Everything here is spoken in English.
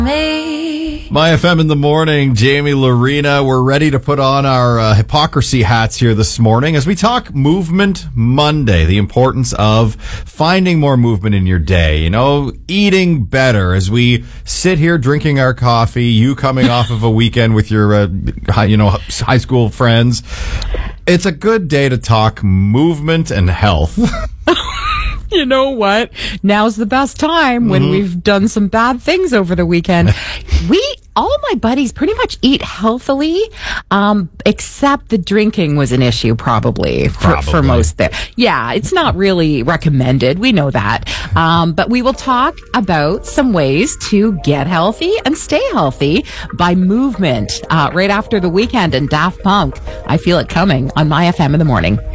My FM in the morning, Jamie Lorena. We're ready to put on our hypocrisy hats here this morning as we talk Movement Monday, the importance of finding more movement in your day, eating better as we sit here drinking our coffee, you coming off of a weekend with your, high school friends. It's a good day to talk movement and health. You know what? Now's the best time when we've done some bad things over the weekend. All of my buddies pretty much eat healthily, except the drinking was an issue probably. For most there. Yeah, it's not really recommended. We know that. But we will talk about some ways to get healthy and stay healthy by movement right after the weekend and Daft Punk. I feel it coming on My FM in the morning.